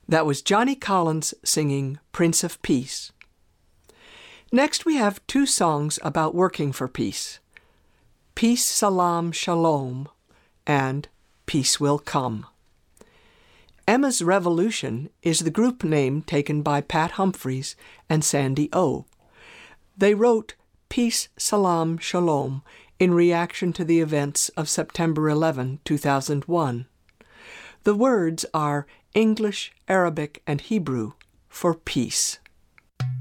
That was Johnny Collins singing Prince of Peace. Next we have two songs about working for peace. Peace, Salam, Shalom, and Peace Will Come. Emma's Revolution is the group name taken by Pat Humphries and Sandy O. They wrote Peace, Salam, Shalom in reaction to the events of September 11, 2001. The words are English, Arabic, and Hebrew for peace.